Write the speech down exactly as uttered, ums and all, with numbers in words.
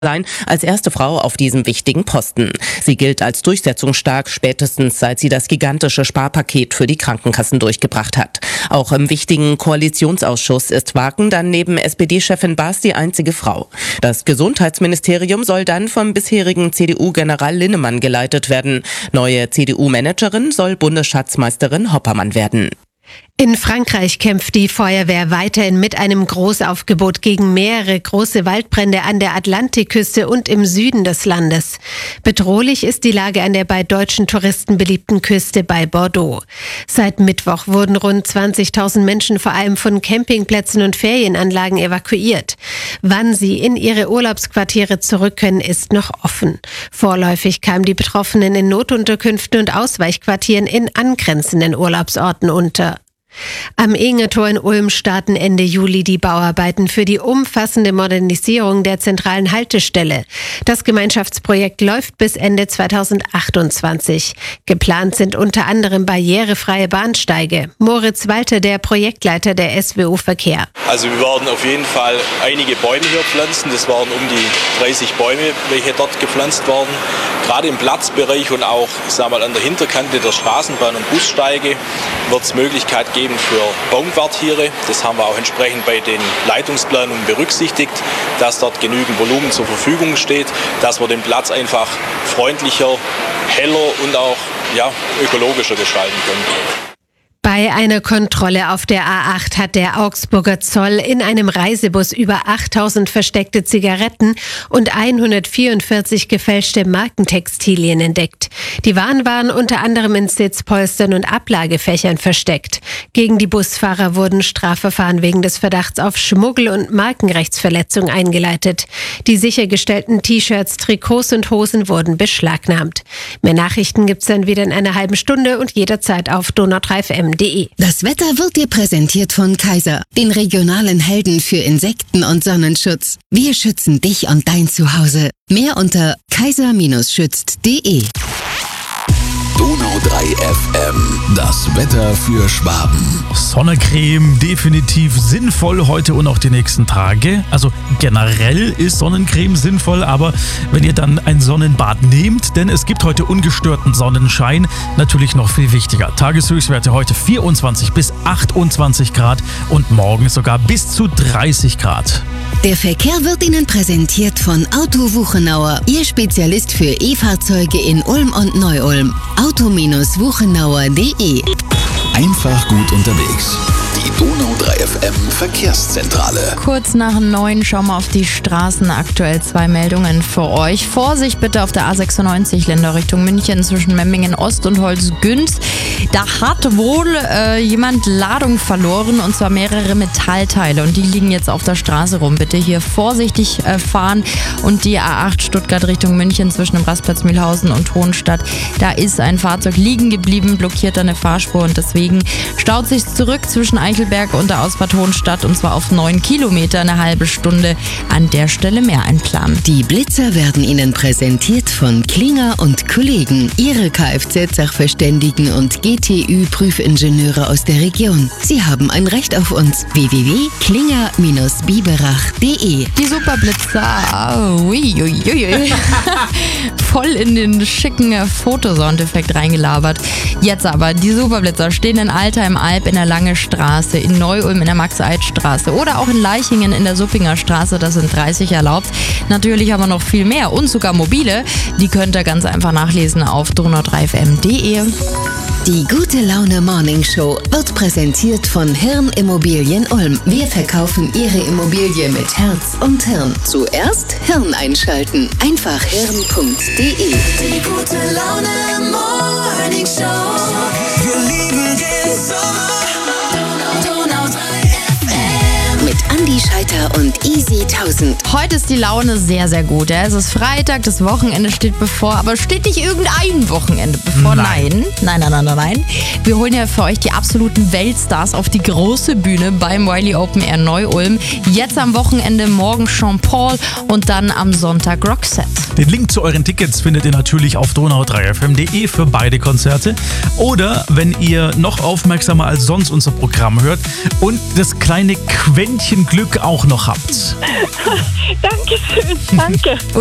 Sein als erste Frau auf diesem wichtigen Posten. Sie gilt als durchsetzungsstark, spätestens seit sie das gigantische Sparpaket für die Krankenkassen durchgebracht hat. Auch im wichtigen Koalitionsausschuss ist Waken dann neben S P D-Chefin Baas die einzige Frau. Das Gesundheitsministerium soll dann vom bisherigen C D U-General Linnemann geleitet werden. Neue C D U-Managerin soll Bundesschatzmeisterin Hoppermann werden. In Frankreich kämpft die Feuerwehr weiterhin mit einem Großaufgebot gegen mehrere große Waldbrände an der Atlantikküste und im Süden des Landes. Bedrohlich ist die Lage an der bei deutschen Touristen beliebten Küste bei Bordeaux. Seit Mittwoch wurden rund zwanzigtausend Menschen vor allem von Campingplätzen und Ferienanlagen evakuiert. Wann sie in ihre Urlaubsquartiere zurück können, ist noch offen. Vorläufig kamen die Betroffenen in Notunterkünften und Ausweichquartieren in angrenzenden Urlaubsorten unter. Am Ingetor in Ulm starten Ende Juli die Bauarbeiten für die umfassende Modernisierung der zentralen Haltestelle. Das Gemeinschaftsprojekt läuft bis Ende zweitausendachtundzwanzig. Geplant sind unter anderem barrierefreie Bahnsteige. Moritz Walter, der Projektleiter der S W O Verkehr. Also wir werden auf jeden Fall einige Bäume hier pflanzen. Das waren um die dreißig Bäume, welche dort gepflanzt werden. Gerade im Platzbereich und auch sag mal, an der Hinterkante der Straßenbahn- und Bussteige wird es Möglichkeit geben für Baumquartiere. Das haben wir auch entsprechend bei den Leitungsplanungen berücksichtigt, dass dort genügend Volumen zur Verfügung steht, dass wir den Platz einfach freundlicher, heller und auch ja, ökologischer gestalten können. Bei einer Kontrolle auf der A acht hat der Augsburger Zoll in einem Reisebus über achttausend versteckte Zigaretten und hundertvierundvierzig gefälschte Markentextilien entdeckt. Die Waren waren unter anderem in Sitzpolstern und Ablagefächern versteckt. Gegen die Busfahrer wurden Strafverfahren wegen des Verdachts auf Schmuggel und Markenrechtsverletzung eingeleitet. Die sichergestellten T-Shirts, Trikots und Hosen wurden beschlagnahmt. Mehr Nachrichten gibt's dann wieder in einer halben Stunde und jederzeit auf donau drei F M. Das Wetter wird dir präsentiert von Kaiser, den regionalen Helden für Insekten- und Sonnenschutz. Wir schützen dich und dein Zuhause. Mehr unter kaiser schützt punkt de. Donau drei F M, das Wetter für Schwaben. Sonnencreme definitiv sinnvoll heute und auch die nächsten Tage. Also generell ist Sonnencreme sinnvoll, aber wenn ihr dann ein Sonnenbad nehmt, denn es gibt heute ungestörten Sonnenschein, natürlich noch viel wichtiger. Tageshöchstwerte heute vierundzwanzig bis achtundzwanzig Grad und morgen sogar bis zu dreißig Grad. Der Verkehr wird Ihnen präsentiert von Auto Wuchenauer, Ihr Spezialist für E-Fahrzeuge in Ulm und Neu-Ulm. auto wuchenauer punkt de. Einfach gut unterwegs. Die Donau drei F M Verkehrszentrale. Kurz nach neun schauen wir auf die Straßen. Aktuell zwei Meldungen für euch. Vorsicht bitte auf der A sechsundneunzig Länder Richtung München zwischen Memmingen Ost und Holzgünz. Da hat wohl äh, jemand Ladung verloren und zwar mehrere Metallteile und die liegen jetzt auf der Straße rum. Bitte hier vorsichtig äh, fahren und die A acht Stuttgart Richtung München zwischen dem Rastplatz Mühlhausen und Hohenstadt. Da ist ein Fahrzeug liegen geblieben, blockiert eine Fahrspur und deswegen staut sich zurück zwischen Eichelberg und der Ausfahrt Hohenstadt und zwar auf neun Kilometer, eine halbe Stunde. An der Stelle mehr einplanen. Die Blitzer werden Ihnen präsentiert von Klinger und Kollegen, Ihre Kfz-Sachverständigen und G T Ü-Prüfingenieure aus der Region. Sie haben ein Recht auf uns. w w w punkt klinger biberach punkt de. Die Superblitzer, ui, ui, ui. voll in den schicken Fotosoundeffekt reingelabert. Jetzt aber, die Superblitzer stehen in Alter im Alb in der Lange Straße, in Neu-Ulm in der Max-Eid-Straße oder auch in Leichingen in der Suppinger Straße, das sind dreißig erlaubt. Natürlich aber noch viel mehr und sogar mobile, die könnt ihr ganz einfach nachlesen auf donau drei f m punkt de. Die Gute Laune Morning Show wird präsentiert von Hirn Immobilien Ulm. Wir verkaufen Ihre Immobilie mit Herz und Hirn. Zuerst Hirn einschalten. Einfach hirn punkt de. Die Gute Laune Morning Show. Wir lieben den Sommer. Donau drei F M. Mit Andi Scheiter und Easy tausend. Heute ist die Laune sehr, sehr gut. Ja? Es ist Freitag, das Wochenende steht bevor, aber steht nicht irgendein Wochenende bevor? Nein. Nein, nein, nein, nein, nein. Wir holen ja für euch die absoluten Weltstars auf die große Bühne beim Wiley Open Air Neu-Ulm. Jetzt am Wochenende, morgen Sean Paul und dann am Sonntag Roxette. Den Link zu euren Tickets findet ihr natürlich auf donau drei f m punkt de für beide Konzerte. Oder wenn ihr noch aufmerksamer als sonst unser Programm hört und das kleine Quäntchen Glück Glück auch noch habt. Dankeschön, danke.